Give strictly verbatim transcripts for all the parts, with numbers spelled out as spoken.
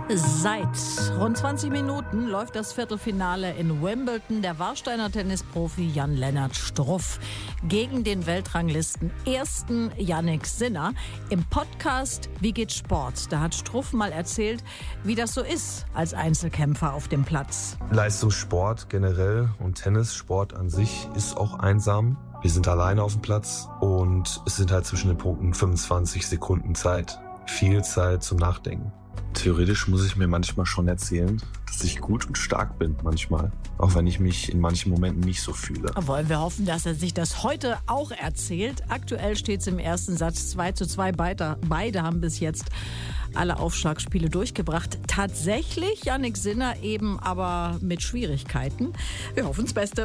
Seit rund zwanzig Minuten läuft das Viertelfinale in Wimbledon. Der Warsteiner Tennisprofi Jan-Lennart Struff gegen den Weltranglisten ersten Jannik Sinner. Im Podcast Wie geht Sport? Da hat Struff mal erzählt, wie das so ist als Einzelkämpfer auf dem Platz. Leistungssport generell und Tennissport an sich ist auch einsam. Wir sind alleine auf dem Platz und es sind halt zwischen den Punkten fünfundzwanzig Sekunden Zeit. Viel Zeit zum Nachdenken. Theoretisch muss ich mir manchmal schon erzählen, dass ich gut und stark bin manchmal. Auch wenn ich mich in manchen Momenten nicht so fühle. Wollen wir hoffen, dass er sich das heute auch erzählt. Aktuell steht es im ersten Satz zwei zu zwei. Beide, beide haben bis jetzt alle Aufschlagspiele durchgebracht. Tatsächlich Jannik Sinner eben aber mit Schwierigkeiten. Wir hoffen das Beste.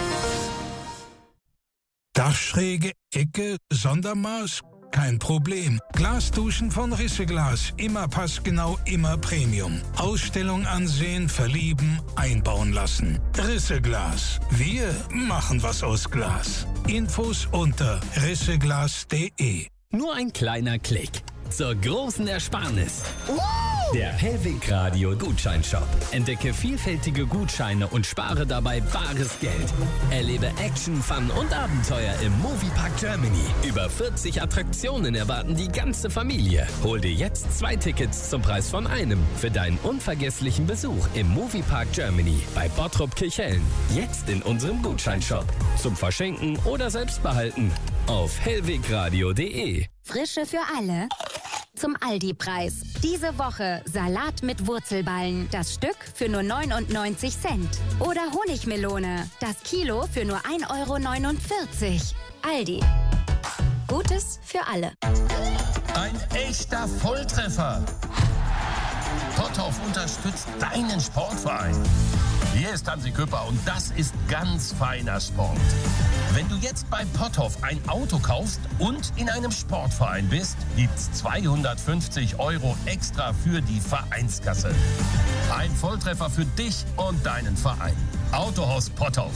Dachschräge, Ecke, Sondermaß? Kein Problem. Glasduschen von Risseglas. Immer passgenau, immer Premium. Ausstellung ansehen, verlieben, einbauen lassen. Risseglas. Wir machen was aus Glas. Infos unter risseglas punkt de. Nur ein kleiner Klick zur großen Ersparnis. Der Hellwig Radio Gutscheinshop. Entdecke vielfältige Gutscheine und spare dabei bares Geld. Erlebe Action, Fun und Abenteuer im Moviepark Germany. Über vierzig Attraktionen erwarten die ganze Familie. Hol dir jetzt zwei Tickets zum Preis von einem für deinen unvergesslichen Besuch im Moviepark Germany bei Bottrop Kirchhellen. Jetzt in unserem Gutscheinshop. Zum Verschenken oder selbst behalten auf hellwegradio punkt de. Frische für alle. Zum Aldi-Preis. Diese Woche Salat mit Wurzelballen. Das Stück für nur neunundneunzig Cent. Oder Honigmelone. Das Kilo für nur ein Euro neunundvierzig. Aldi. Gutes für alle. Ein echter Volltreffer. Potthoff unterstützt deinen Sportverein. Hier ist Hansi Küpper und das ist ganz feiner Sport. Wenn du jetzt bei Potthoff ein Auto kaufst und in einem Sportverein bist, gibt's zweihundertfünfzig Euro extra für die Vereinskasse. Ein Volltreffer für dich und deinen Verein. Autohaus Potthoff.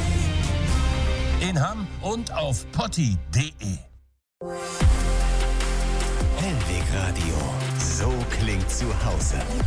In Hamm und auf potti punkt de. Hellwig Radio. So klingt zu Hause.